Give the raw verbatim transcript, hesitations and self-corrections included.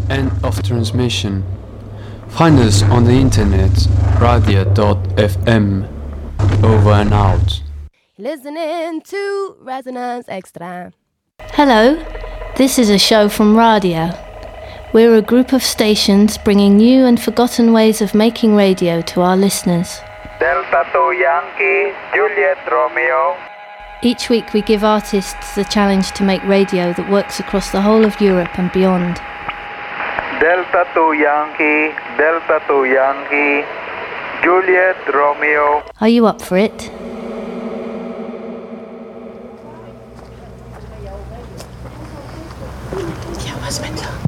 End of transmission. Find us on the internet, radia dot f m. Over and out. Listening to Resonance Extra. Hello, this is a show from Radia. We're a group of stations bringing new and forgotten ways of making radio to our listeners. Delta two Yankee, Juliet Romeo. Each week we give artists the challenge to make radio that works across the whole of Europe and beyond. Delta two Yankee, Delta two Yankee, Juliet Romeo. Are you up for it? Tiens, on va se mettre là.